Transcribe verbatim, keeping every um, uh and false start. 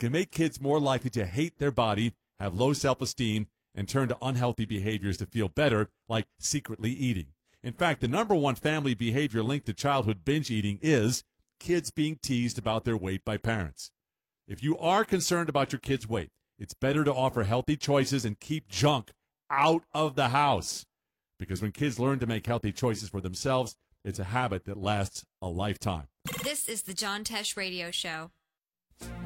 can make kids more likely to hate their body, have low self-esteem, and turn to unhealthy behaviors to feel better, like secretly eating. In fact, the number one family behavior linked to childhood binge eating is kids being teased about their weight by parents. If you are concerned about your kids' weight, it's better to offer healthy choices and keep junk out of the house. Because when kids learn to make healthy choices for themselves, it's a habit that lasts a lifetime. This is the John Tesh Radio Show.